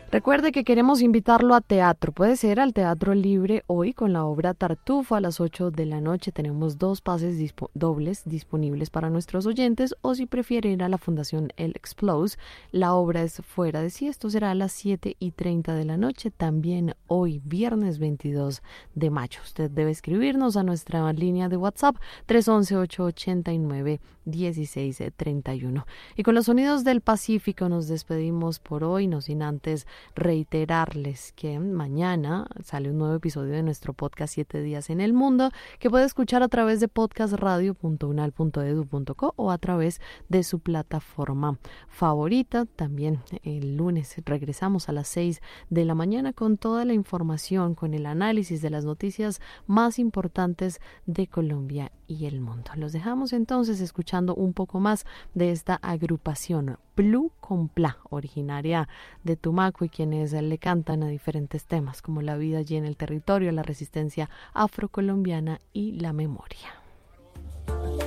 Recuerde que queremos invitarlo a teatro. Puede ser al Teatro Libre hoy con la obra Tartufo a las 8 de la noche. Tenemos 2 pases dobles disponibles para nuestros oyentes, o si prefiere ir a la Fundación El Explose, la obra es Fuera de sí. Esto será a las 7:30 de la noche, también hoy, viernes 22 de mayo. Usted debe escribirnos a nuestra línea de WhatsApp 311-889-1631. Y con los sonidos del Pacífico nos despedimos por hoy, no sin antes reiterarles que mañana sale un nuevo episodio de nuestro podcast 7 días en el mundo, que puede escuchar a través de podcastradio.unal.edu.co o a través de su plataforma favorita. También el lunes regresamos a las 6 de la mañana con toda la información, con el análisis de las noticias más importantes de Colombia y el mundo. Los dejamos entonces escuchando un poco más de esta agrupación Blue con Pla, originaria de Tumaco, y quienes le cantan a diferentes temas como la vida allí en el territorio, la resistencia afrocolombiana y la memoria.